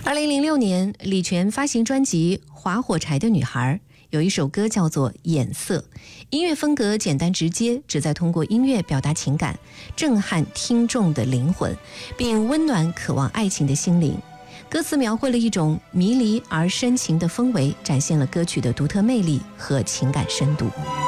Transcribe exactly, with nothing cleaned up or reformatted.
二零零六年，李泉发行专辑《划火柴的女孩》，有一首歌叫做《眼色》，音乐风格简单直接，旨在通过音乐表达情感，震撼听众的灵魂，并温暖渴望爱情的心灵。歌词描绘了一种迷离而深情的氛围，展现了歌曲的独特魅力和情感深度。